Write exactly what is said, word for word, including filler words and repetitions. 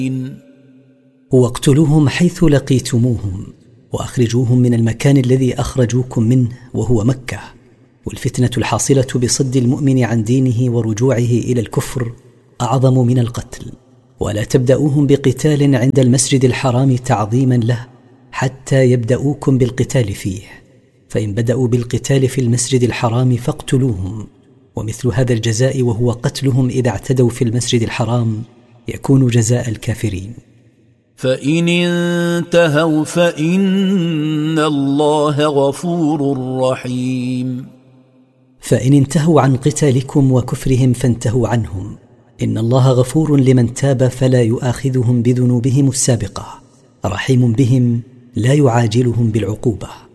واقتلوهم حيث لقيتموهم وأخرجوهم من المكان الذي أخرجوكم منه وهو مكة. والفتنة الحاصلة بصد المؤمن عن دينه ورجوعه إلى الكفر أعظم من القتل. ولا تبدأوهم بقتال عند المسجد الحرام تعظيما له حتى يبدأوكم بالقتال فيه، فإن بدأوا بالقتال في المسجد الحرام فاقتلوهم. ومثل هذا الجزاء وهو قتلهم إذا اعتدوا في المسجد الحرام يكون جزاء الكافرين. فإن انتهوا فإن الله غفور رحيم. فإن انتهوا عن قتالكم وكفرهم فانتهوا عنهم، إن الله غفور لمن تاب فلا يؤاخذهم بذنوبهم السابقة، رحيم بهم لا يعاجلهم بالعقوبة.